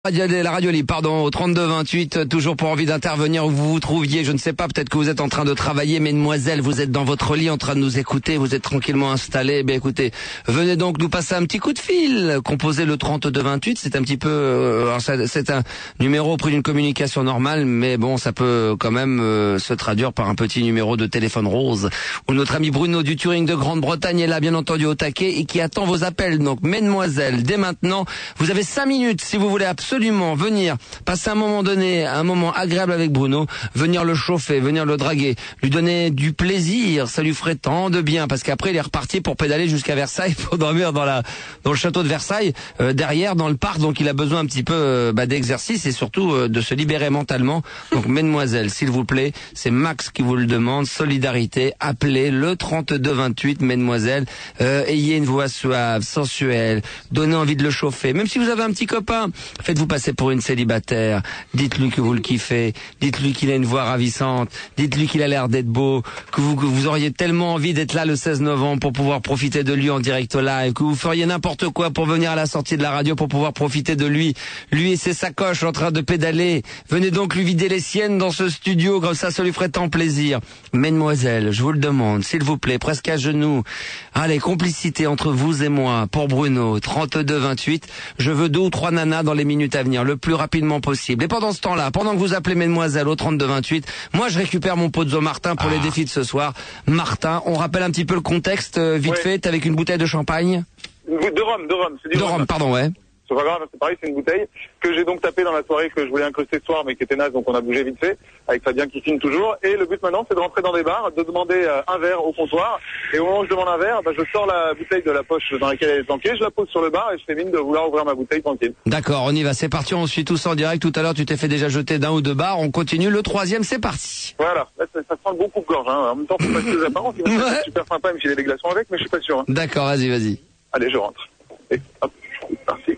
La radio libre, pardon, au 32-28, toujours pour envie d'intervenir où vous vous trouviez, je ne sais pas, peut-être que vous êtes en train de travailler, mesdemoiselles, vous êtes dans votre lit en train de nous écouter, vous êtes tranquillement installés, écoutez, venez donc nous passer un petit coup de fil, composez le 32-28, c'est un petit peu, c'est un numéro au prix d'une communication normale, mais bon, ça peut quand même se traduire par un petit numéro de téléphone rose, où notre ami Bruno du Turing de Grande-Bretagne est là, bien entendu, au taquet, et qui attend vos appels, donc mesdemoiselles, dès maintenant, vous avez 5 minutes, si vous voulez absolument venir passer un moment donné, un moment agréable avec Bruno, venir le chauffer, venir le draguer, lui donner du plaisir, ça lui ferait tant de bien, parce qu'après il est reparti pour pédaler jusqu'à Versailles, pour dormir dans le château de Versailles, derrière dans le parc, donc il a besoin un petit peu d'exercice et surtout de se libérer mentalement. Donc mesdemoiselles, s'il vous plaît, c'est Max qui vous le demande, solidarité, appelez le 32-28, mesdemoiselles, ayez une voix suave, sensuelle, donnez envie de le chauffer, même si vous avez un petit copain, faites-vous passer pour une célibataire, dites-lui que vous le kiffez, dites-lui qu'il a une voix ravissante, dites-lui qu'il a l'air d'être beau, que vous auriez tellement envie d'être là le 16 novembre pour pouvoir profiter de lui en direct live, que vous feriez n'importe quoi pour venir à la sortie de la radio pour pouvoir profiter de lui et ses sacoches en train de pédaler. Venez donc lui vider les siennes dans ce studio, comme ça lui ferait tant plaisir. Mesdemoiselles, je vous le demande, s'il vous plaît, presque à genoux. Allez, complicité entre vous et moi, pour Bruno, 32-28, je veux 2 ou 3 nanas dans les minutes à venir, le plus rapidement possible. Et pendant ce temps-là, pendant que vous appelez mesdemoiselles au 32-28, moi je récupère mon Pozzo Martin pour les défis de ce soir. Martin, on rappelle un petit peu le contexte, vite fait, avec une bouteille de champagne. De rhum, c'est du rhum. De rhum, pardon, ouais. C'est pas grave, c'est pareil, c'est une bouteille que j'ai donc tapé dans la soirée que je voulais incruster ce soir mais qui était naze, donc on a bougé vite fait, avec Fabien qui filme toujours. Et le but maintenant c'est de rentrer dans des bars, de demander un verre au comptoir. Et au moment où je demande un verre, je sors la bouteille de la poche dans laquelle elle est planquée, je la pose sur le bar et je fais mine de vouloir ouvrir ma bouteille tranquille. D'accord, on y va, c'est parti, on suit tous en direct. Tout à l'heure tu t'es fait déjà jeter d'un ou deux bars, on continue, le 3e c'est parti. Voilà, là, ça sent le bon coupe-gorge, hein. En même temps faut pas que les apparences, c'est super sympa, il me filer des glaçons avec, mais je suis pas sûr. Hein. D'accord, vas-y. Allez, je rentre. Et hop, parti.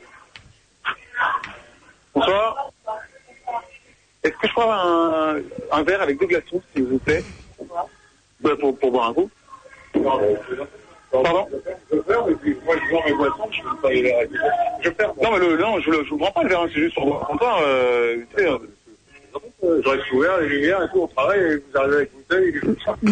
Bonsoir. Est-ce que je peux avoir un verre avec 2 glaçons, s'il vous plaît? Pour boire un coup. Pardon? Je ferme et puis moi je bois mes boissons, je peux pas y aller. Je ferme. Non, mais je vous prends pas le verre, c'est juste pour boire le comptoir. Je reste ouvert, les lumières et tout, on travaille et vous arrivez avec une bouteille et tout ça.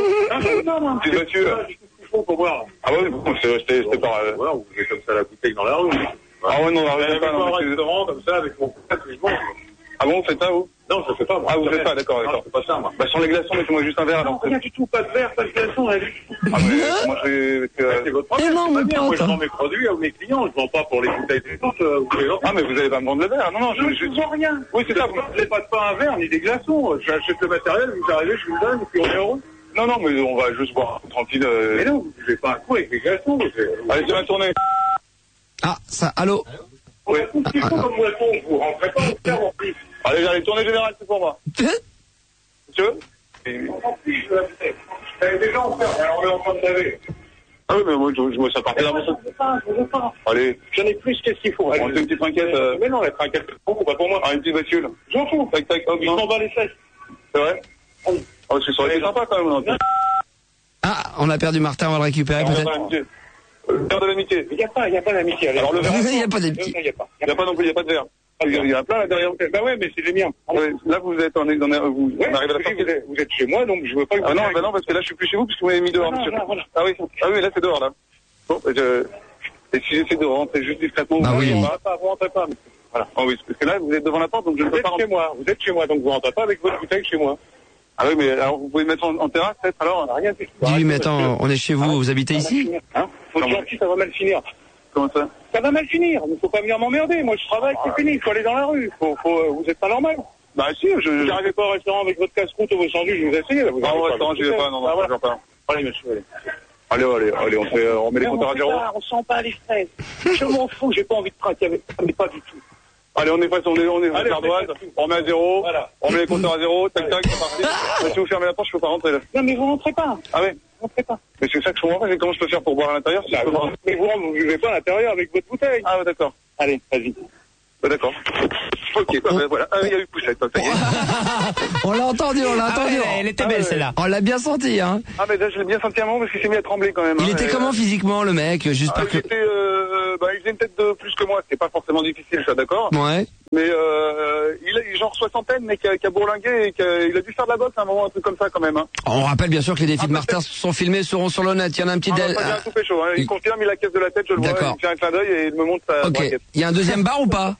Non. C'est Mathieu. Pour boire. Ah ouais, bon, c'était pas... Voilà, vous avez comme ça la bouteille dans la rue. Ah ouais, non, on n'arrive pas à un restaurant comme ça avec mon plat, je mange. Ah bon, vous faites ça, vous? Non, je fais pas, moi. Ah, vous faites pas, d'accord. Non, c'est pas ça, moi. Sans les glaçons, mettez-moi juste un verre, alors. Rien du tout, pas de verre, pas de glaçons, rien du tout. Ah, mais moi, c'est votre problème. C'est pas bien, moi, je vends mes produits à mes clients, je vends pas pour les bouteilles des autres. Ah, mais vous allez pas me vendre le verre, non, je vends rien. Oui, c'est ça, vous ne pas un verre, ni des glaçons. J'achète le matériel, vous arrivez, je vous le donne, et puis on est heureux. Non, mais on va juste boire tranquille. Mais non, vous ne pas un coup avec les glaçons. Allez, c'est ma tournée. Ah, ça, allô? Oui. Comme boisson, vous rentrez pas au terme en plus. Allez, tournée générale, c'est pour moi. Monsieur? En plus, je la déjà en faire, alors on est en train de laver. Ah oui, mais moi, je me ça partait dans mon sac. Je veux pas. Allez. J'en ai plus, qu'est-ce qu'il faut? On fait une petite trinquette. Mais non, la trinquette, c'est pas pour moi. Ah, une petite bascule. J'en fous. Tac, hop, ils s'en bat les fesses. C'est vrai? Oh, c'est sur les sympa quand même, non? Ah, on a perdu Martin, on va le récupérer peut-être. Verre de l'amitié. Il n'y a pas d'amitié. Alors le verre. Il n'y a pas d'amitié. Il n'y a pas non plus, il n'y a pas de verre. Il y a plein là derrière. Bah ouais, mais c'est les miens. Là vous êtes on arrive à la sortie. Vous êtes chez moi, donc je veux pas que vous... Ah non, parce que là je suis plus chez vous, parce que vous m'avez mis dehors. Ah oui, là c'est dehors là. Bon, et si j'essaie de rentrer juste discrètement, vous rentrez pas. Voilà. Oh oui, parce que là vous êtes devant la porte, donc je ne peux pas rentrer. Vous êtes chez moi, donc vous rentrez pas avec votre bouteille chez moi. Ah oui, mais alors vous pouvez mettre en terrasse peut-être alors? Rien du tout. Dis-lui, mais attends, on est chez vous, vous habitez ici? Hein? Faut être gentil, ça va mal finir. Comment ça? Ça va mal finir, il ne faut pas venir m'emmerder, moi je travaille, c'est fini, il faut aller dans la rue, vous êtes pas normal. Bah si, vous n'arrivez pas au restaurant avec votre casse-croûte ou vos sandwichs, je vous essayez là. Au restaurant, je vais pas, non, je vais pas. Allez monsieur, allez, on met les compteurs à zéro. On sent pas les fraises, je m'en fous, j'ai pas envie de traquer avec ça, mais pas du tout. Allez, on est prêts, on est gardoise, on met à zéro, on met les compteurs à zéro, tac, c'est parti. Si vous fermez la porte, je peux pas rentrer là. Non mais vous rentrez pas. Ah ouais? Rentrez pas. Mais c'est ça que je comprends pas, comment je peux faire pour boire à l'intérieur si mais vous ne buvez pas à l'intérieur avec votre bouteille. Ah ouais, d'accord. Allez, vas-y. D'accord. Ok, voilà. Ah, il y a eu poussette, ça y est. On l'a entendu. Elle était belle celle-là. On l'a bien senti, hein. Ah mais là je l'ai bien senti à un moment parce qu'il s'est mis à trembler quand même. Il était comment physiquement le mec, juste il faisait une tête de plus que moi, c'était pas forcément difficile ça, d'accord? Ouais. Mais il est genre soixantaine, mais qui a bourlingué et il a dû faire de la boxe à un moment, un truc comme ça quand même. Hein. On rappelle bien sûr que les défis de Martin sont filmés, seront sur le net. Il y en a un petit... Pas bien tout pécho, hein. Il confirme, il a la caisse de la tête, je le vois, il fait un clin d'œil et il me montre sa braquette. Il y a un deuxième bar ou pas?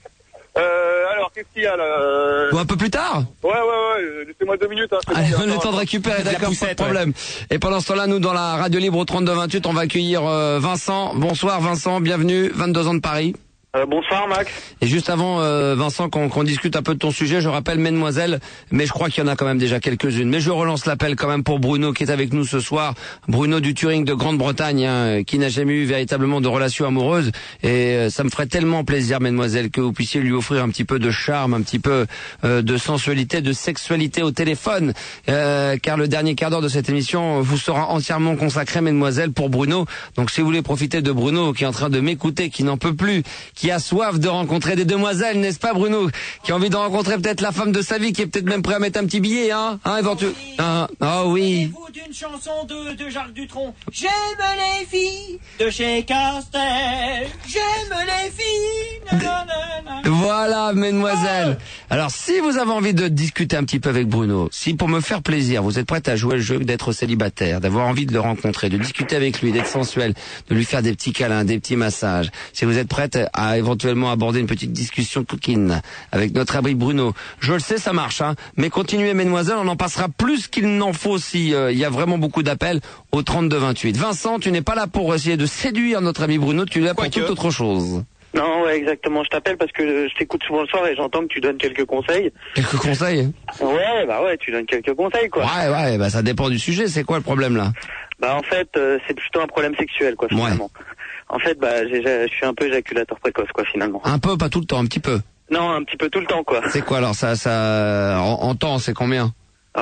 Alors, qu'est-ce qu'il y a là Ou un peu plus tard? Ouais, laissez-moi 2 minutes. Hein, allez, on a le temps de récupérer, d'accord, pas de problème. Ouais. Et pendant ce temps-là, nous, dans la radio libre au 32-28, on va accueillir Vincent. Bonsoir Vincent, bienvenue, 22 ans de Paris. Bonsoir Max. Et juste avant, Vincent, qu'on discute un peu de ton sujet, je rappelle Mesdemoiselles, mais je crois qu'il y en a quand même déjà quelques-unes. Mais je relance l'appel quand même pour Bruno qui est avec nous ce soir. Bruno du Turing de Grande-Bretagne, hein, qui n'a jamais eu véritablement de relation amoureuse. Et ça me ferait tellement plaisir, Mesdemoiselles, que vous puissiez lui offrir un petit peu de charme, un petit peu de sensualité, de sexualité au téléphone. Car le dernier quart d'heure de cette émission vous sera entièrement consacré, Mesdemoiselles, pour Bruno. Donc si vous voulez profiter de Bruno qui est en train de m'écouter, qui n'en peut plus, qui a soif de rencontrer des demoiselles, n'est-ce pas Bruno? Qui a envie de rencontrer peut-être la femme de sa vie, qui est peut-être même prêt à mettre un petit billet, éventuellement. Oh oui. D'une chanson de Jacques Dutronc. J'aime les filles de chez Castel. J'aime les filles. Nanana. Voilà, mesdemoiselles. Alors, si vous avez envie de discuter un petit peu avec Bruno, si pour me faire plaisir, vous êtes prête à jouer le jeu d'être célibataire, d'avoir envie de le rencontrer, de discuter avec lui, d'être sensuel, de lui faire des petits câlins, des petits massages, si vous êtes prête à éventuellement aborder une petite discussion coquine avec notre abri Bruno, je le sais, ça marche, hein, mais continuez, mesdemoiselles, on en passera plus qu'il n'en faut si il y a vraiment beaucoup d'appels au 32-28. Vincent, tu n'es pas là pour essayer de séduire notre ami Bruno, tu es là pour toute autre chose. Non, ouais, exactement. Je t'appelle parce que je t'écoute souvent le soir et j'entends que tu donnes quelques conseils. Quelques conseils? Ouais, tu donnes quelques conseils, quoi. Ouais, bah ça dépend du sujet. C'est quoi le problème, là? Bah, en fait, c'est plutôt un problème sexuel, quoi, finalement. Ouais. En fait, bah, je suis un peu éjaculateur précoce, quoi, finalement. Un peu, pas tout le temps, un petit peu? Non, un petit peu tout le temps, quoi. C'est quoi, alors, en temps, c'est combien?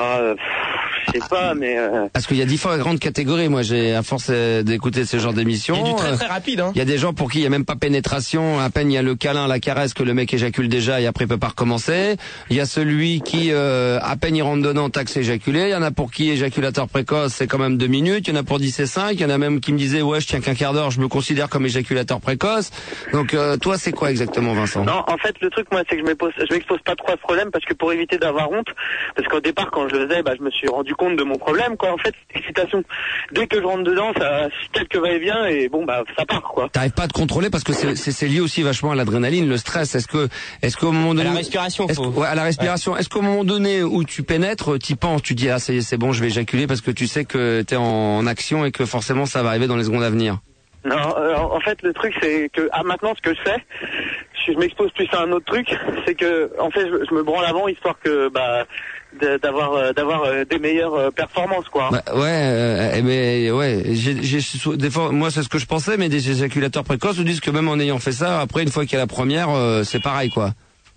Je sais pas, mais... Parce qu'il y a différentes catégories. Moi, j'ai à force d'écouter ce genre d'émissions. Il y a du très très rapide, hein. Il y a des gens pour qui il y a même pas pénétration. À peine il y a le câlin, la caresse que le mec éjacule déjà et après il peut pas recommencer. Il y a celui qui, à peine il rentre dedans, tac, c'est éjaculé. Il y en a pour qui éjaculateur précoce, c'est quand même 2 minutes. Il y en a pour 10 et 5. Il y en a même qui me disaient, ouais, je tiens qu'un quart d'heure, je me considère comme éjaculateur précoce. Donc, toi, c'est quoi exactement, Vincent? Non, en fait, le truc, moi, c'est que je m'expose pas trop à ce problème parce que pour éviter d'avoir honte, parce qu'au départ, quand je le faisais, bah, je me suis rendu compte de mon problème, quoi. En fait, l'excitation, dès que je rentre dedans, ça, quelques va-et-vient et bon, bah, ça part, quoi. T'arrives pas à te contrôler parce que c'est lié aussi vachement à l'adrénaline, le stress. Est-ce qu'au moment donné... À la respiration, à la respiration. Ouais. Est-ce qu'au moment donné où tu pénètres, t'y penses, tu dis, ah, c'est bon, je vais éjaculer parce que tu sais que t'es en action et que forcément ça va arriver dans les secondes à venir? Non, en fait, le truc, c'est que, maintenant, ce que je fais, je m'expose plus à un autre truc, c'est que, en fait, je me branle avant, histoire que, bah, d'avoir des meilleures performances, quoi. Bah, mais ouais, des fois, moi c'est ce que je pensais, mais des éjaculateurs précoces nous disent que même en ayant fait ça, après une fois qu'il y a la première, c'est pareil, quoi.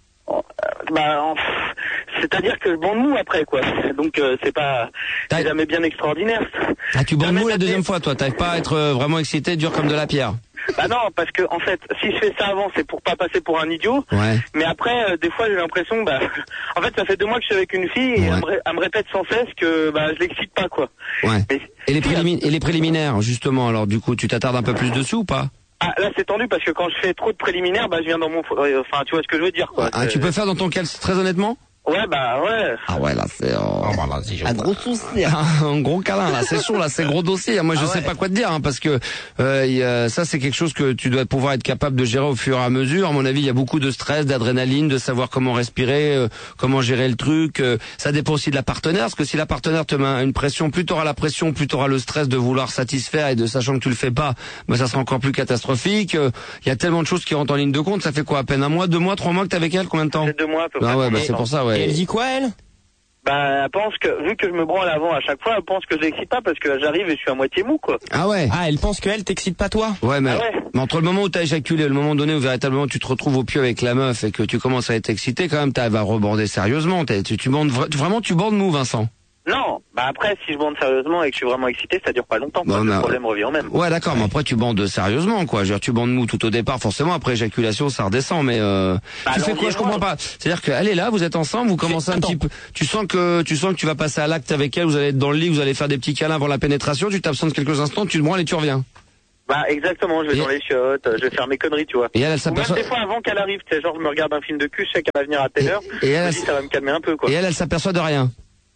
C'est-à-dire que je bande mou après, quoi. Donc c'est jamais bien extraordinaire. Ah, tu bandes mou la deuxième fois, toi. T'arrives pas à être vraiment excité, dur comme de la pierre. Bah non, parce que en fait, si je fais ça avant, c'est pour pas passer pour un idiot. Ouais. Mais après, des fois, j'ai l'impression, en fait, ça fait 2 mois que je suis avec une fille et elle me répète sans cesse que je l'excite pas, quoi. Ouais. Et les préliminaires, justement. Alors, du coup, tu t'attardes un peu plus dessus ou pas? Ah, là, c'est tendu parce que quand je fais trop de préliminaires, je viens dans mon, enfin, tu vois ce que je veux dire, quoi. Ah, tu peux faire dans ton cas, très honnêtement? Ouais, ouais. Ah ouais, là, c'est un gros souci, un gros câlin, là, c'est chaud, là, c'est gros dossier. Moi, je sais pas quoi te dire, parce que ça, c'est quelque chose que tu dois pouvoir être capable de gérer au fur et à mesure. À mon avis, il y a beaucoup de stress, d'adrénaline, de savoir comment respirer, comment gérer le truc. Ça dépend aussi de la partenaire, parce que si la partenaire te met une pression, plus t'auras la pression, plus t'auras le stress de vouloir satisfaire et de sachant que tu le fais pas, ça sera encore plus catastrophique. Il y a tellement de choses qui rentrent en ligne de compte. Ça fait quoi, à peine 1 mois, 2 mois, 3 mois que t'es avec elle? Combien de temps? C'est 2 mois, à peu près. Ah ouais, c'est pour ça, ouais. Et elle dit quoi, elle? Elle pense que, vu que je me branle avant à chaque fois, elle pense que je l'excite pas parce que j'arrive et je suis à moitié mou, quoi. Ah ouais. Ah, elle pense qu'elle t'excite pas, toi? Ouais, mais entre le moment où t'as éjaculé et le moment donné où véritablement tu te retrouves au pieu avec la meuf et que tu commences à être excité, quand même, t'arrives à reborder sérieusement. Tu bandes vraiment, tu bandes mou, Vincent? Non, après, si je bande sérieusement et que je suis vraiment excité, ça dure pas longtemps, quoi. Le problème revient au même. Ouais, d'accord, mais après tu bandes sérieusement, quoi. Je veux dire, tu bandes mou tout au départ, forcément, après éjaculation, ça redescend, mais tu fais quoi? Je comprends pas. C'est-à-dire qu'elle est là, vous êtes ensemble, vous commencez un petit peu, tu sens que tu vas passer à l'acte avec elle, vous allez être dans le lit, vous allez faire des petits câlins avant la pénétration, tu t'absentes quelques instants, tu te branles et tu reviens. Bah exactement, je vais dans les chiottes, je vais faire mes conneries, tu vois. Et elle Ou s'aperçoit. même des fois avant qu'elle arrive, tu sais, genre je me regarde un film de cul, je sais qu'elle va venir à telle heure, Et elle, je me dis, ça va me calmer un peu, quoi. Et elle s'aperçoit de rien.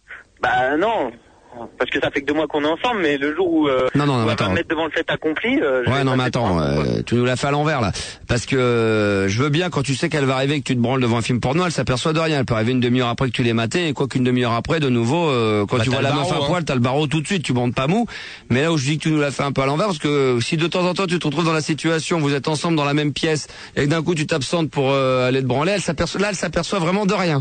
Bah non, parce que ça fait que 2 mois qu'on est ensemble, mais le jour où, non, où elle va attends. me mettre devant le fait accompli, je Ouais, vais non, mais passer attends, pour un con, quoi. tu nous l'as fait à l'envers, là. Parce que je veux bien, quand tu sais qu'elle va arriver et que tu te branles devant un film porno, elle s'aperçoit de rien. Elle peut arriver une demi-heure après que tu l'aies maté, et quoi qu'une demi-heure après, de nouveau, quand tu vois la meuf à poil, t'as le barreau tout de suite, tu bandes pas mou. Mais là où je dis que tu nous l'as fait un peu à l'envers, parce que si de temps en temps tu te retrouves dans la situation, vous êtes ensemble dans la même pièce, et que d'un coup tu t'absentes pour aller te branler, elle s'aperçoit vraiment de rien.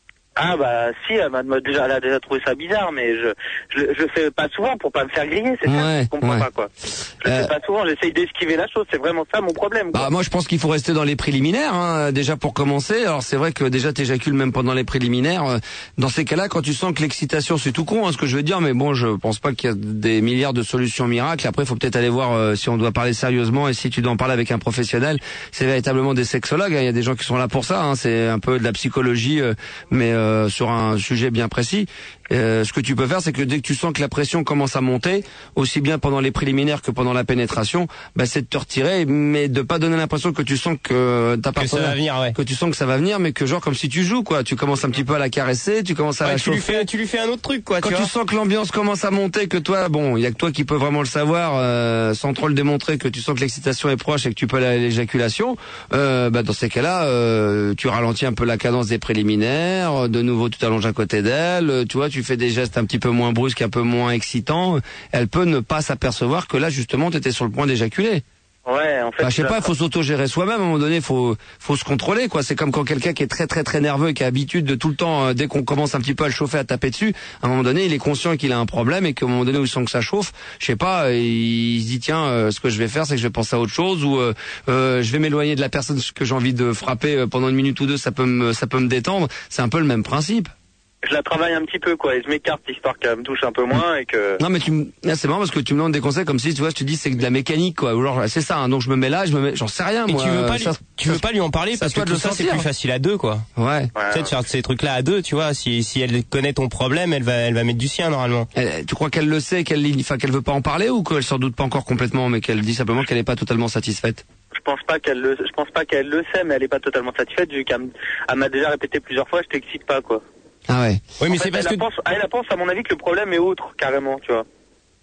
Ah bah si, elle a déjà trouvé ça bizarre, mais je le fais pas souvent pour pas me faire griller, c'est ça, je comprends pas, quoi. Je le fais pas souvent, j'essaye d'esquiver la chose, c'est vraiment ça mon problème, quoi. Bah moi je pense qu'il faut rester dans les préliminaires, hein, déjà pour commencer. Alors c'est vrai que déjà t'éjacules même pendant les préliminaires. Dans ces cas-là, quand tu sens que l'excitation, c'est tout con, hein, ce que je veux dire, mais bon, je pense pas qu'il y a des milliards de solutions miracles. Après, il faut peut-être aller voir si on doit parler sérieusement, et si tu dois en parler avec un professionnel. C'est véritablement des sexologues, hein. Il y a des gens qui sont là pour ça, hein. C'est un peu de la psychologie, mais sur un sujet bien précis. Ce que tu peux faire, c'est que dès que tu sens que la pression commence à monter, aussi bien pendant les préliminaires que pendant la pénétration, bah c'est de te retirer, mais de pas donner l'impression que tu sens que ta partenaire, ça va venir, ouais. que tu sens que ça va venir, mais que genre comme si tu joues, quoi. Tu commences un petit peu à la caresser, tu commences à la chauffer. Tu lui fais un autre truc, quoi. Quand tu sens que l'ambiance commence à monter, que toi, bon, il y a que toi qui peux vraiment le savoir, sans trop le démontrer, que tu sens que l'excitation est proche et que tu peux aller à l'éjaculation, bah dans ces cas-là, tu ralentis un peu la cadence des préliminaires, de nouveau tu t'allonges à côté d'elle, tu vois, tu fais des gestes un petit peu moins brusques, un peu moins excitants. Elle peut ne pas s'apercevoir que là justement tu étais sur le point d'éjaculer. Ouais, en fait. Bah, je sais pas, il faut s'auto-gérer soi-même. À un moment donné, faut se contrôler, quoi. C'est comme quand quelqu'un qui est très très très nerveux et qui a l'habitude de tout le temps, dès qu'on commence un petit peu à le chauffer, à taper dessus, à un moment donné, il est conscient qu'il a un problème et qu'à un moment donné où il sent que ça chauffe, je sais pas, il se dit tiens, ce que je vais faire, c'est que je vais penser à autre chose, ou je vais m'éloigner de la personne que j'ai envie de frapper pendant une minute ou deux, ça peut me détendre. C'est un peu le même principe. Je la travaille un petit peu, quoi, et je m'écarte histoire qu'elle me touche un peu moins et que... Non, mais c'est marrant parce que tu me donnes des conseils comme si, tu vois, je te dis c'est de la mécanique, quoi. Ou genre, c'est ça, hein, donc je me mets là, j'en sais rien, et moi. Tu veux pas lui en parler parce que tout ça c'est plus facile à deux, quoi. Ouais. Tu sais, de faire ces trucs-là à deux, tu vois, si elle connaît ton problème, elle va mettre du sien, normalement. Tu crois qu'elle le sait, qu'elle veut pas en parler, ou qu'elle s'en doute pas encore complètement, mais qu'elle dit simplement qu'elle est pas totalement satisfaite? Je pense pas qu'elle le sait, mais elle est pas totalement satisfaite vu qu'elle m'a déjà répété plusieurs fois, je t'excite pas, quoi. Ah ouais. Oui, mais en fait, c'est parce que elle pense à mon avis que le problème est autre, carrément, tu vois.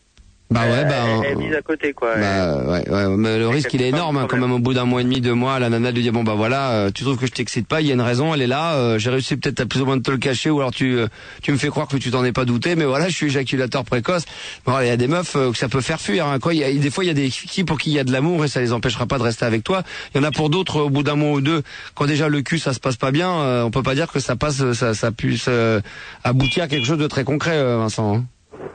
Bah ouais, elle mise à côté, quoi. Bah ouais, mais le risque il est énorme, hein, quand même. Au bout d'un mois et demi, 2 mois, la nana lui dit bon bah voilà, tu trouves que je t'excite pas, il y a une raison, elle est là, j'ai réussi peut-être à plus ou moins de te le cacher, ou alors tu me fais croire que tu t'en es pas douté, mais voilà, je suis éjaculateur précoce. Bon, il y a des meufs que ça peut faire fuir, hein, quoi. Des fois il y a des filles pour qui il y a de l'amour et ça les empêchera pas de rester avec toi. Il y en a pour d'autres, au bout d'un mois ou deux, quand déjà le cul ça se passe pas bien, on peut pas dire que ça puisse aboutir à quelque chose de très concret, Vincent. Hein.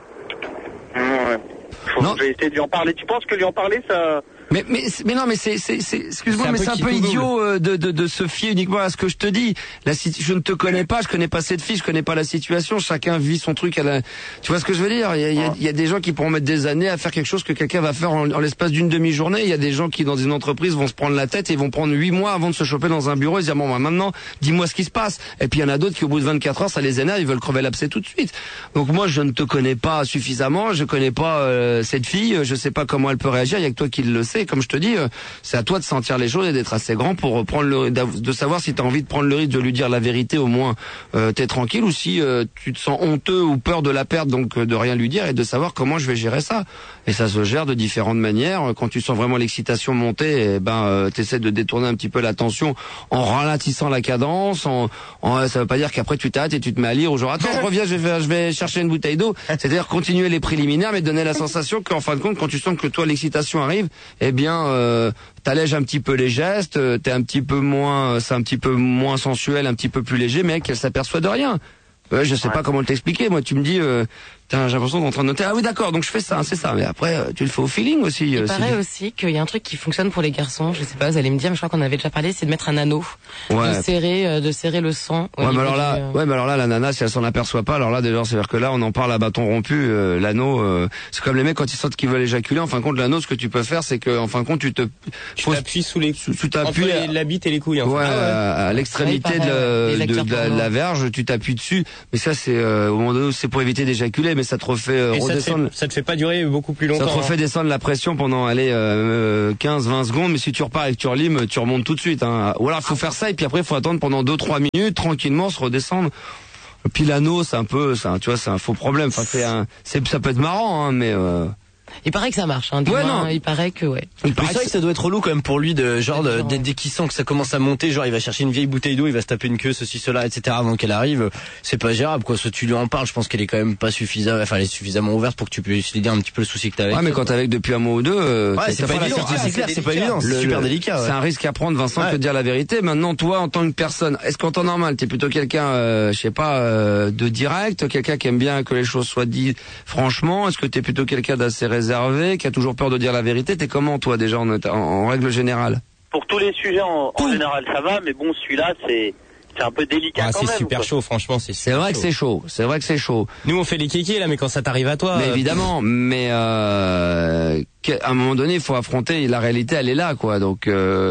Je vais essayer de lui en parler. Tu penses que lui en parler, ça... Mais non, mais excuse-moi, mais c'est un peu idiot de se fier uniquement à ce que je te dis. Je ne te connais pas, je connais pas cette fille, je connais pas la situation. Chacun vit son truc. Tu vois ce que je veux dire? Il y a des gens qui pourront mettre des années à faire quelque chose que quelqu'un va faire en l'espace d'une demi-journée. Il y a des gens qui dans une entreprise vont se prendre la tête et vont prendre 8 mois avant de se choper dans un bureau et se dire bon bah maintenant dis-moi ce qui se passe. Et puis il y en a d'autres qui au bout de 24 heures ça les énerve, ils veulent crever l'abcès tout de suite. Donc moi je ne te connais pas suffisamment, je connais pas cette fille, je sais pas comment elle peut réagir. Il y a que toi qui le sais. Comme je te dis, c'est à toi de sentir les choses et d'être assez grand pour prendre de savoir si tu as envie de prendre le risque de lui dire la vérité, au moins t'es tranquille, ou si tu te sens honteux ou peur de la perdre, donc de rien lui dire, et de savoir comment je vais gérer ça. Et ça se gère de différentes manières. Quand tu sens vraiment l'excitation monter, t'essaies de détourner un petit peu l'attention en ralentissant la cadence. Ça veut pas dire qu'après tu t'arrêtes et tu te mets à lire ou genre attends je reviens, je vais chercher une bouteille d'eau. C'est-à-dire continuer les préliminaires, mais donner la sensation qu'en fin de compte, quand tu sens que toi l'excitation arrive, eh bien t'allèges un petit peu les gestes, c'est un petit peu moins sensuel, un petit peu plus léger, mais qu'elle s'aperçoit de rien. Je sais pas comment t'expliquer. Moi, tu me dis, j'ai l'impression d'être en train de noter. Ah oui, d'accord. Donc je fais ça, c'est ça. Mais après, tu le fais au feeling aussi. Il paraît aussi qu'il y a un truc qui fonctionne pour les garçons. Je sais pas, vous allez me dire, mais je crois qu'on avait déjà parlé, c'est de mettre un anneau, de serrer le sang. Ouais, mais alors là, la nana, si elle s'en aperçoit pas, alors là, déjà, c'est-à-dire que là, on en parle à bâton rompu. L'anneau, c'est comme les mecs quand ils sentent qu'ils veulent éjaculer. En fin de compte, l'anneau, ce que tu peux faire, c'est que, en fin de compte, tu t'appuies sous t'appuies la bite et les couilles. En fait. À l'extrémité de la verge, tu t'appuies dessus. Mais ça, c'est au moment donné, c'est pour éviter d'éjaculer. mais ça te refait redescendre. Ça te fait pas durer beaucoup plus longtemps. Ça te refait descendre la pression pendant 15-20 secondes, mais si tu repars avec Turlim, tu remontes tout de suite. Hein. Ou alors il faut faire ça et puis après il faut attendre pendant 2-3 minutes tranquillement, se redescendre. Puis l'anneau, c'est un peu, tu vois, c'est un faux problème. Enfin, ça peut être marrant, hein, mais. Il paraît que ça marche, hein. Non. Il paraît que ouais. C'est vrai que ça doit être relou quand même pour lui dès qu'il sent que ça commence à monter, genre il va chercher une vieille bouteille d'eau, il va se taper une queue, ceci, cela, etc. avant qu'elle arrive. C'est pas gérable, quoi. Tu lui en parles, je pense qu'elle est quand même pas suffisamment, enfin, elle est suffisamment ouverte pour que tu puisses lui dire un petit peu le souci que t'as avec. Ouais, mais quand t'es avec depuis un mois ou deux, c'est pas évident. C'est clair, c'est pas évident. C'est super délicat. C'est un risque à prendre, Vincent, que de dire la vérité. Maintenant, toi, en tant que personne, est-ce qu'en temps normal, t'es plutôt quelqu'un, je sais pas, de direct, quelqu'un qui aime bien que les choses soient dites franchement? Est-ce que t'es plutôt quelqu'un d'assez réservé, qui a toujours peur de dire la vérité? T'es comment, toi, déjà, en règle générale? Pour tous les sujets, en général, ça va, mais bon, celui-là, c'est un peu délicat quand même. C'est super chaud, franchement. C'est vrai que c'est chaud. C'est vrai que c'est chaud. Nous, on fait les kékés, là, mais quand ça t'arrive à toi. Mais évidemment, mais à un moment donné, il faut affronter la réalité, elle est là, quoi. Donc,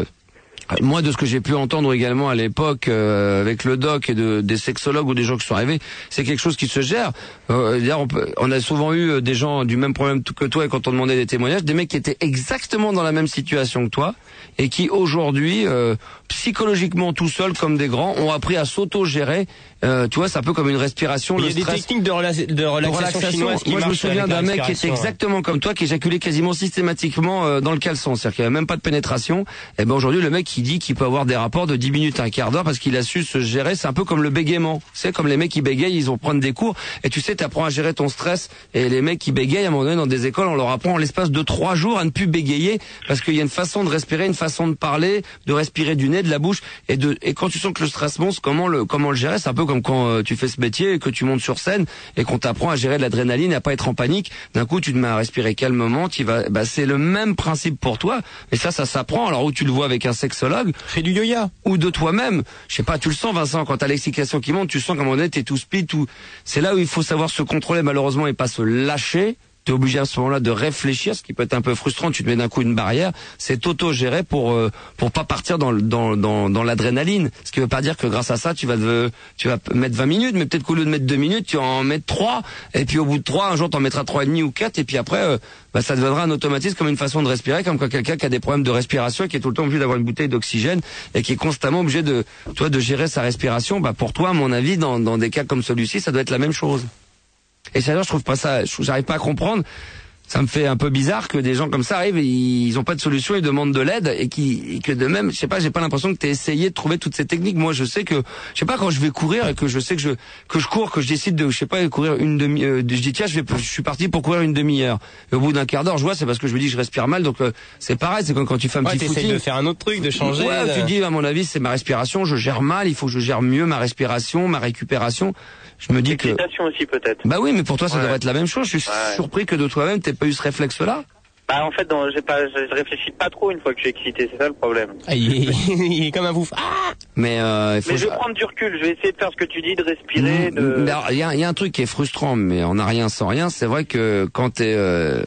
moi, de ce que j'ai pu entendre également à l'époque avec le doc et des sexologues ou des gens qui sont arrivés, c'est quelque chose qui se gère. D'ailleurs, on a souvent eu des gens du même problème que toi, et quand on demandait des témoignages, des mecs qui étaient exactement dans la même situation que toi et qui aujourd'hui, psychologiquement tout seuls comme des grands, ont appris à s'auto-gérer. Tu vois, c'est un peu comme une respiration. Il y a des techniques de relaxation chinoise qui Moi, je me souviens d'un mec qui était exactement comme toi, qui éjaculait quasiment systématiquement dans le caleçon, c'est-à-dire qu'il n'y avait même pas de pénétration. Et ben aujourd'hui, le mec qui dit qu'il peut avoir des rapports de 10 minutes à un quart d'heure parce qu'il a su se gérer. C'est un peu comme le bégaiement. C'est comme les mecs qui bégayent, ils ont prendre des cours. Et tu sais, t'apprends à gérer ton stress. Et les mecs qui bégayent, à un moment donné, dans des écoles, on leur apprend en l'espace de 3 jours à ne plus bégayer parce qu'il y a une façon de respirer, une façon de parler, de respirer du nez, de la bouche. Et quand tu sens que le stress monte, comment le gérer? C'est un peu comme quand tu fais ce métier et que tu montes sur scène et qu'on t'apprend à gérer de l'adrénaline et à pas être en panique. D'un coup, tu te mets à respirer calmement. C'est le même principe pour toi. Et ça s'apprend. Alors où tu le vois avec un sexologue, fais du yoga ou de toi-même. Je sais pas, tu le sens, Vincent, quand t'as l'excitation qui monte, tu sens qu'à un moment donné, t'es tout speed, tout. C'est là où il faut savoir se contrôler, malheureusement, et pas se lâcher. T'es obligé à ce moment-là de réfléchir, ce qui peut être un peu frustrant. Tu te mets d'un coup une barrière. C'est auto-géré pour pas partir dans l'adrénaline. Ce qui veut pas dire que grâce à ça, tu vas mettre 20 minutes, mais peut-être qu'au lieu de mettre 2 minutes, tu vas en mettre 3. Et puis au bout de 3, un jour, t'en mettras 3,5 ou 4. Et puis après, ça deviendra un automatisme, comme une façon de respirer, comme quand quelqu'un qui a des problèmes de respiration et qui est tout le temps obligé d'avoir une bouteille d'oxygène et qui est constamment obligé de gérer sa respiration. Pour toi, à mon avis, dans des cas comme celui-ci, ça doit être la même chose. Et ça, je trouve pas ça, j'arrive pas à comprendre. Ça me fait un peu bizarre que des gens comme ça arrivent et ils ont pas de solution, ils demandent de l'aide et que de même, je sais pas, j'ai pas l'impression que t'aies essayé de trouver toutes ces techniques. Moi, je sais que, je sais pas, quand je vais courir et que je sais que je cours, que je décide de, je sais pas, courir je dis tiens, je suis parti pour courir une demi-heure. Et au bout d'un quart d'heure, je vois, c'est parce que je me dis que je respire mal, donc c'est pareil, c'est quand tu fais un petit footing. De faire un autre truc, de changer. Ouais, tu dis, à mon avis, c'est ma respiration, je gère mal, il faut que je gère mieux ma respiration, ma récupération. Je me dis que. L'excitation aussi, peut-être. Bah oui, mais pour toi, ça devrait être la même chose. Je suis surpris que de toi-même, t'aies pas eu ce réflexe-là. En fait, je réfléchis pas trop une fois que je suis excité, c'est ça le problème. Il est comme un ouf. Mais je vais prendre du recul, je vais essayer de faire ce que tu dis, de respirer, Il y a un truc qui est frustrant, mais on n'a rien sans rien. C'est vrai que quand t'as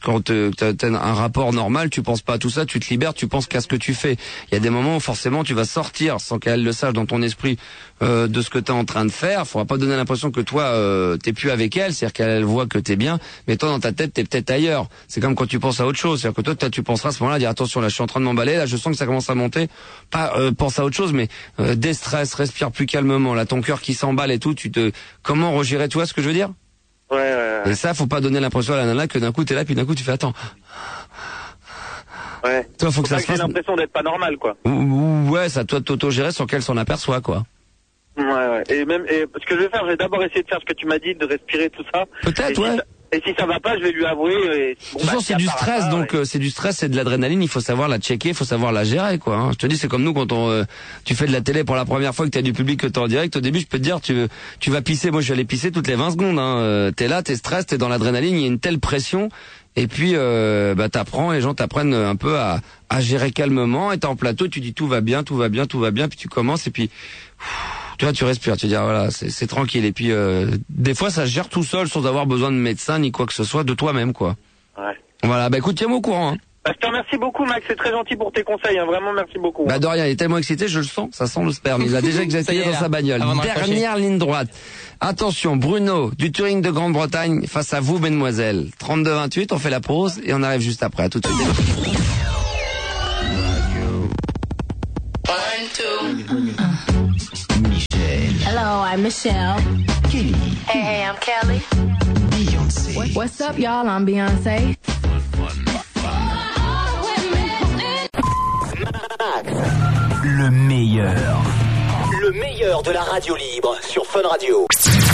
un rapport normal, tu penses pas à tout ça, tu te libères, tu penses qu'à ce que tu fais. Il y a des moments où forcément tu vas sortir sans qu'elle le sache dans ton esprit de ce que t'es en train de faire. Faudra pas donner l'impression que toi t'es plus avec elle, c'est-à-dire qu'elle voit que t'es bien, mais toi dans ta tête t'es peut-être ailleurs. C'est comme quand tu penses à autre chose, c'est-à-dire que toi tu penseras à ce moment-là, dire attention là je suis en train de m'emballer, là je sens que ça commence à monter, pas pense à autre chose, mais déstresse, respire plus calmement, là ton cœur qui s'emballe et tout, comment regérer, tu vois ce que je veux dire? Ouais. Et ça faut pas donner l'impression à la nana que d'un coup t'es là puis d'un coup tu fais attends. Ouais. Toi faut que ça se fasse. J'ai l'impression d'être pas normal quoi. Ouais, ça toi t'auto-gérer sans qu'elle s'en aperçoit quoi. Ouais. Et ce que je vais faire, je vais d'abord essayer de faire ce que tu m'as dit, de respirer tout ça. Peut-être, ouais. Et si ça va pas, je vais lui avouer. De toute façon, c'est du stress, donc c'est du stress, c'est de l'adrénaline. Il faut savoir la checker, il faut savoir la gérer, quoi. Hein. Je te dis, c'est comme nous quand tu fais de la télé pour la première fois, que t'as du public, que t'es en direct. Au début, je peux te dire, tu vas pisser. Moi, je vais aller pisser toutes les 20 secondes. Hein. T'es là, t'es stress, t'es dans l'adrénaline. Il y a une telle pression. Et puis, les gens t'apprennent un peu à gérer calmement. Et t'es en plateau, tu dis tout va bien. Puis tu commences et puis. Tu vois, tu respires, tu dis voilà, c'est tranquille. Et puis des fois, ça se gère tout seul, sans avoir besoin de médecin ni quoi que ce soit, de toi-même, quoi. Ouais. Voilà, écoute, tiens-moi au courant. Hein. Bah, je te remercie beaucoup, Max, c'est très gentil pour tes conseils, hein. Vraiment merci beaucoup. Bah de rien, il est tellement excité, je le sens, ça sent le sperme. Il a déjà exagéré dans sa bagnole. Dernière ligne droite. Attention, Bruno, du Touring de Grande-Bretagne, face à vous, mesdemoiselles. 32-28, on fait la pause et on arrive juste après. À tout de suite. 1, 2. Michelle. Hello, I'm Michelle. Kelly. Hey, I'm Kelly. Beyoncé. What's up, y'all? I'm Beyoncé. Le meilleur. Le meilleur de la radio libre sur Fun Radio.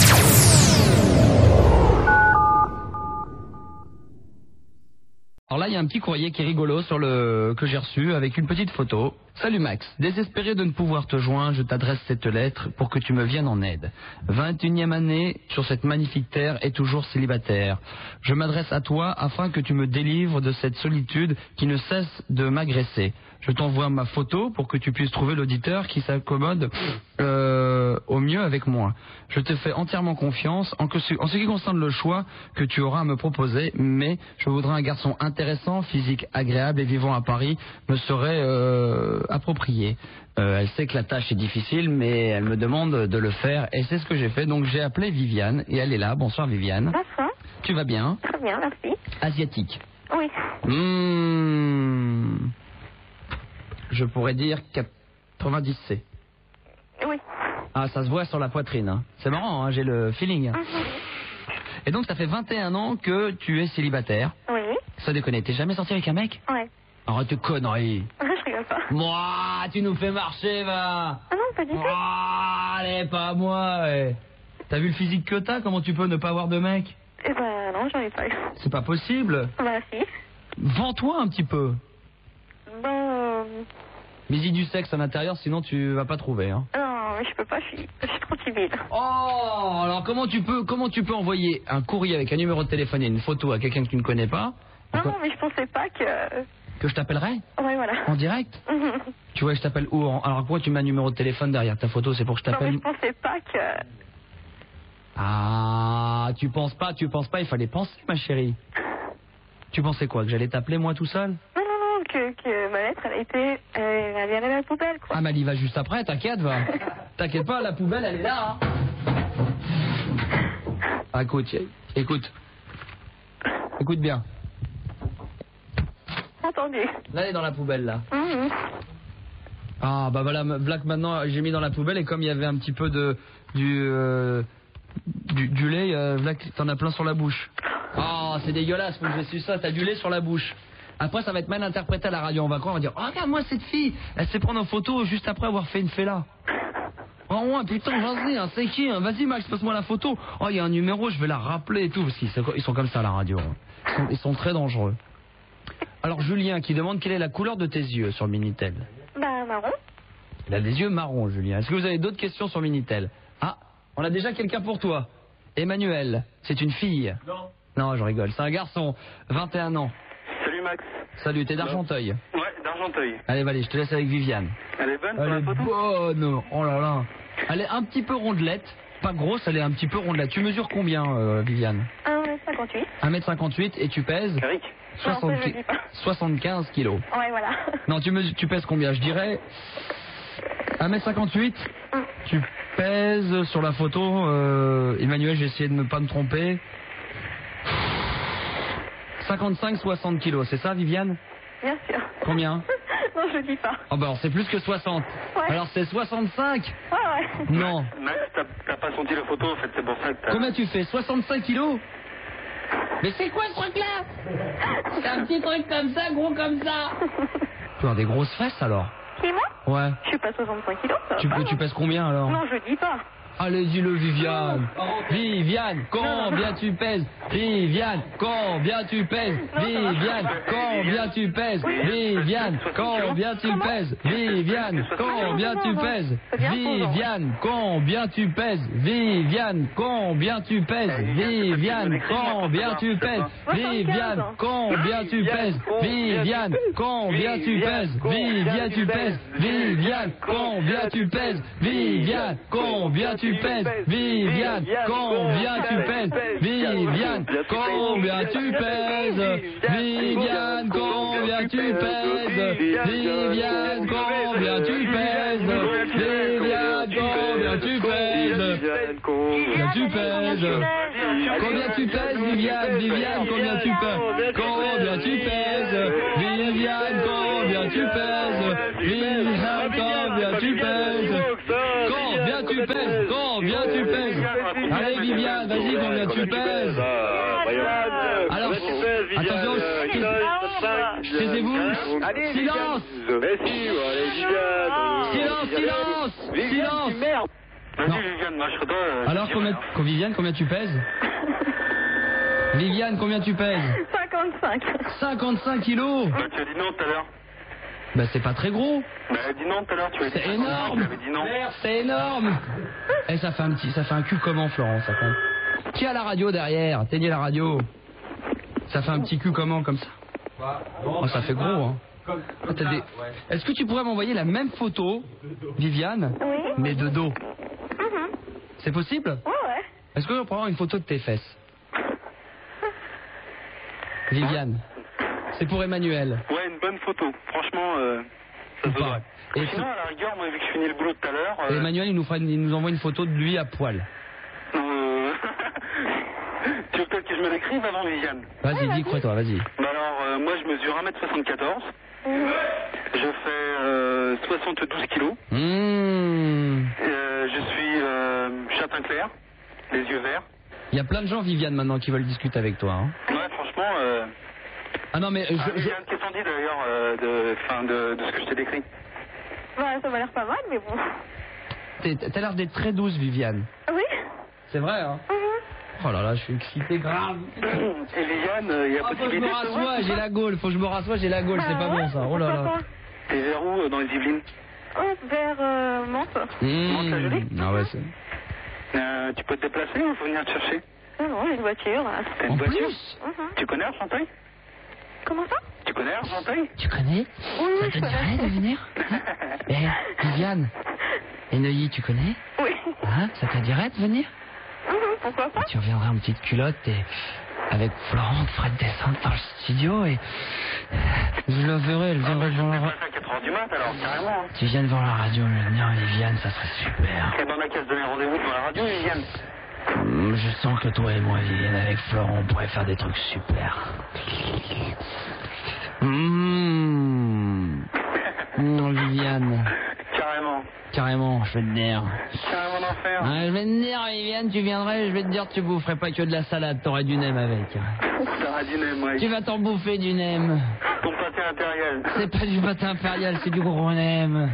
Alors là, il y a un petit courrier qui est rigolo que j'ai reçu avec une petite photo. Salut Max, désespéré de ne pouvoir te joindre, je t'adresse cette lettre pour que tu me viennes en aide. 21e année sur cette magnifique terre et toujours célibataire. Je m'adresse à toi afin que tu me délivres de cette solitude qui ne cesse de m'agresser. Je t'envoie ma photo pour que tu puisses trouver l'auditeur qui s'accommode au mieux avec moi. Je te fais entièrement confiance en ce qui concerne le choix que tu auras à me proposer, mais je voudrais un garçon intéressant, physique agréable et vivant à Paris me serait approprié. Elle sait que la tâche est difficile, mais elle me demande de le faire et c'est ce que j'ai fait. Donc j'ai appelé Viviane et elle est là. Bonsoir Viviane. Bonsoir. Tu vas bien? Très bien, merci. Asiatique. Oui. Je pourrais dire 90C. Oui. Ah, ça se voit sur la poitrine. Hein. C'est marrant, hein, j'ai le feeling. Et donc, ça fait 21 ans que tu es célibataire. Oui. Ça déconne, t'es jamais sorti avec un mec? Ouais. Arrête tes conneries. Je rigole pas. Moi, tu nous fais marcher, va. Ah non, pas du tout. Allez, pas moi, ouais. T'as vu le physique que t'as? Comment tu peux ne pas avoir de mec? Eh ben, non, j'en ai pas eu. C'est pas possible. Bah, si. Vends-toi un petit peu. Bon... Mais dis du sexe à l'intérieur, sinon tu vas pas trouver, hein. Non, mais je peux pas, je suis trop timide. Oh, alors comment tu peux envoyer un courrier avec un numéro de téléphone et une photo à quelqu'un que tu ne connais pas? Non, mais je pensais pas que... Que je t'appellerais? Ouais, voilà. En direct? Tu vois, je t'appelle où? Alors pourquoi tu mets un numéro de téléphone derrière ta photo? C'est pour que je t'appelle? Non, mais je pensais pas que... Ah, tu penses pas, il fallait penser, ma chérie. Tu pensais quoi? Que j'allais t'appeler moi tout seul? Non, que ma lettre, elle vient à la poubelle, quoi. Ah, mais elle y va juste après, t'inquiète, va. T'inquiète pas, la poubelle, elle est là, hein. Ah, écoute bien. Entendu. Là, elle est dans la poubelle, là. Ah, bah voilà, Black, maintenant, j'ai mis dans la poubelle, et comme il y avait un petit peu du lait, Black, t'en as plein sur la bouche. Oh, c'est dégueulasse, faut que je suis ça, t'as du lait sur la bouche. Après, ça va être mal interprété à la radio, on va croire, on va dire, oh, regarde-moi cette fille, elle s'est prendre en photo juste après avoir fait une fella. Oh, ouais, putain, vas-y, hein, c'est qui, hein, vas-y, Max, passe-moi la photo. Oh, il y a un numéro, je vais la rappeler et tout, parce qu'ils sont comme ça à la radio. Ils sont très dangereux. Alors, Julien, qui demande quelle est la couleur de tes yeux sur le Minitel. Bah, marron. Il a des yeux marrons, Julien. Est-ce que vous avez d'autres questions sur Minitel? Ah, on a déjà quelqu'un pour toi. Emmanuel, c'est une fille. Non, je rigole, c'est un garçon, 21 ans. Salut Max. Salut, t'es d'Argenteuil? Ouais, d'Argenteuil. Allez, je te laisse avec Viviane. Elle est bonne pour Elle la est photo? bonne. Oh là là. Elle est un petit peu rondelette. Pas grosse, elle est un petit peu rondelette. Tu mesures combien, Viviane? 1m58. 1m58 et tu pèses? Caric. 75 kilos. Ouais, voilà. Non, tu pèses combien? Je dirais 1m58. Tu pèses sur la photo, Emmanuel, j'ai essayé de ne pas me tromper. 55-60 kilos, c'est ça, Viviane? Bien sûr. Combien? Non, je dis pas. Oh bah alors c'est plus que 60. Ouais. Alors c'est 65? Ouais. Non. Max, t'as pas senti la photo, en fait, c'est pour ça que t'as... Combien tu fais? 65 kilos? Mais c'est quoi ce truc-là? C'est un petit truc comme ça, gros comme ça. Tu as des grosses fesses alors? Qui, moi? Ouais. Je suis pas 65 kilos, ça va. Tu pèses combien alors? Non, je dis pas. Allez, dis-le, Viviane. Viviane, combien tu pèses? Viviane, combien tu pèses? Viviane, combien tu pèses? Viviane, combien tu pèses? Viviane, combien tu pèses? Viviane, combien tu pèses? Viviane, combien tu pèses? Viviane, combien tu pèses? Viviane, combien tu pèses? Viviane, combien tu pèses? Viviane, tu pèses? Viviane, combien tu pèses? Viviane, combien tu tu pèses? Viviane, combien tu pèses? Viviane, combien tu pèses? Viviane, combien tu pèses? Viviane, combien tu pèses? Viviane, combien tu pèses? Combien tu pèses? Combien tu pèses, Viviane? Viviane, combien tu pèses? Combien tu pèses? Viviane, combien tu pèses? Viviane, combien tu pèses? Combien tu pèses? Combien tu pèses? Allez, Viviane, vas-y, combien tu pèses? Alors, attention, taisez-vous. Silence! Silence! Silence! Alors, Viviane, combien tu pèses? Viviane, combien tu pèses? 55. 55 kilos? Bah, tu as dit non tout à l'heure. Bah, c'est pas très gros. Bah, dis non tout à l'heure, tu as dit. C'est énorme. Tu avais dit non. C'est énorme. Eh, ça fait un cul comment, Florence, ça fait. Qui a la radio derrière? T'éteignez la radio. Ça fait un petit cul comment, comme ça? Oh, ça fait gros, hein. Est-ce que tu pourrais m'envoyer la même photo, Viviane, mais de dos? C'est possible? Ouais. Est-ce que je peux avoir une photo de tes fesses? Viviane, c'est pour Emmanuel. Ouais, une bonne photo. Franchement, ça se voit. Et sinon, à la rigueur, moi, vu que je finis le boulot tout à l'heure... Emmanuel, il nous envoie une photo de lui à poil. Tu veux peut-être que je me décrive avant, Viviane? Vas-y, dis-toi, vas-y. Bah alors, moi, je mesure 1m74. Je fais 72 kilos. Je suis châtain clair, les yeux verts. Il y a plein de gens, Viviane, maintenant, qui veulent discuter avec toi. Hein. Ouais, franchement... Ah non, mais... Viviane, qu'est-ce qu'on dit, d'ailleurs, de ce que je t'ai décrit? Bah, ça m'a l'air pas mal, mais bon. T'as l'air d'être très douce, Viviane. Oui. C'est vrai, hein? Oh là là, je suis excité grave. Et Viviane, il y a possibilité de... Faut que je me rassoie, j'ai la gaule. Faut que je me rassoie, j'ai la gaule. C'est pas bon, ça. Oh là là. T'es vers où, dans les Yvelines? Vers Mantes. Mantes-la-Jolie? Ah ouais, c'est... tu peux te déplacer ou faut venir te chercher? Non, j'ai une voiture, là. T'as une voiture? Tu connais Argenteuil? Comment ça? Tu connais Argenteuil? Tu connais? Oui, ça te dirait de venir? Viviane, et Neuilly, tu connais? Oui. Hein? Ça te dirait de venir? Pourquoi pas? Tu reviendrais en petite culotte et avec Florent, on te ferait descendre dans le studio et je la verrai, elle viendrait devant la radio. À 4h du mat alors, carrément. Tu viens devant la radio, me venir, Viviane, ça serait super. Et ben, on a qu'à se donner rendez-vous devant la radio, Viviane. Je sens que toi et moi, Viviane, avec Florent, on pourrait faire des trucs super. Viviane. Carrément, je vais te dire. Carrément d'enfer. Je vais te dire, Viviane, tu viendrais, je vais te dire, tu boufferais pas que de la salade, t'aurais du nem avec. T'auras du nem, ouais. Tu vas t'en bouffer du nem. Ton pâté impérial. C'est pas du pâté impérial, c'est du gros nem.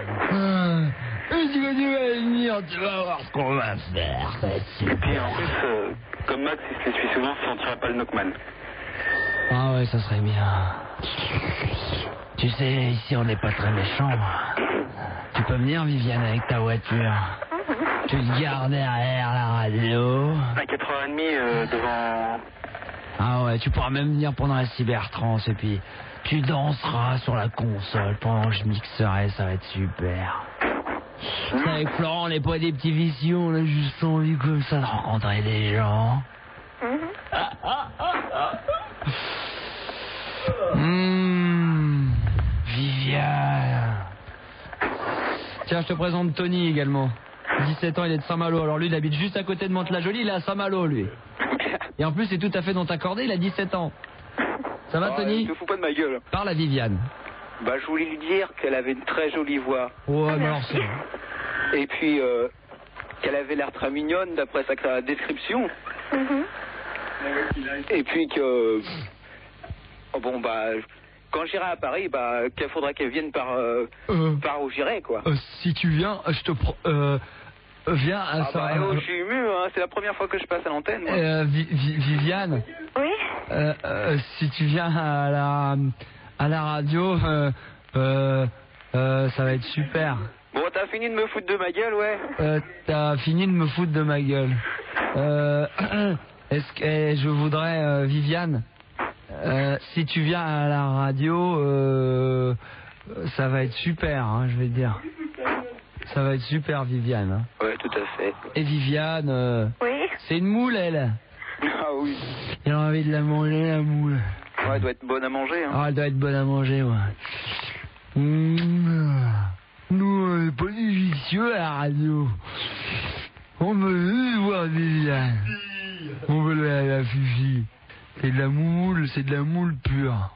Tu vas venir, tu vas voir ce qu'on va faire, ça va être super. Et puis en plus, comme Max, il se les suit souvent, ça sentirait pas le Knockman. Ah ouais, ça serait bien. Tu sais, ici on n'est pas très méchants. Tu peux venir, Viviane, avec ta voiture. Tu te gares derrière la radio. À 4h30 devant... Ah ouais, tu pourras même venir pendant la cybertrance et puis tu danseras sur la console pendant que je mixerai, ça va être super. Avec Florent, on n'est pas des petits vicieux, on a juste envie comme ça de rencontrer des gens. Viviane. Tiens, je te présente Tony également. 17 ans, il est de Saint-Malo. Alors lui, il habite juste à côté de Mantes-la-Jolie, il est à Saint-Malo, lui. Et en plus, c'est tout à fait dans ta cordée, il a 17 ans. Ça va, Tony? Tu te fous pas de ma gueule. Parle à Viviane. Bah, je voulais lui dire qu'elle avait une très jolie voix. Ouais, mais alors c'est... Et puis, qu'elle avait l'air très mignonne d'après sa description. Et puis que... Bon, bah... Quand j'irai à Paris, bah, qu'il faudra qu'elle vienne par où j'irai, quoi. Si tu viens, je te... viens à ça. Bah, je suis ému, hein. C'est la première fois que je passe à l'antenne. Viviane. Oui. Si tu viens à la radio, ça va être super. Bon, t'as fini de me foutre de ma gueule, ouais. T'as fini de me foutre de ma gueule. Est-ce que je voudrais, Viviane, si tu viens à la radio, ça va être super, hein, je vais te dire. Ça va être super, Viviane. Hein. Ouais, de tout à fait. Et Viviane, Oui. c'est une moule, elle. Ah oui. J'ai envie de la manger, la moule. Ouais, elle doit être bonne à manger. Hein. Ah, elle doit être bonne à manger, ouais. Nous, on n'est pas des vicieux à la radio. On veut juste voir Viviane. On veut la fifi. C'est de la moule pure.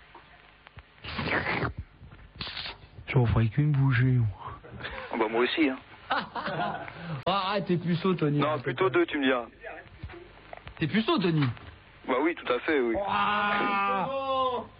J'en ferai qu'une bouchée. Bah moi aussi. Hein. Arrête, t'es puceau, Tony. Non, plutôt 2, tu me diras. T'es puceau, Tony. Bah oui, tout à fait, oui.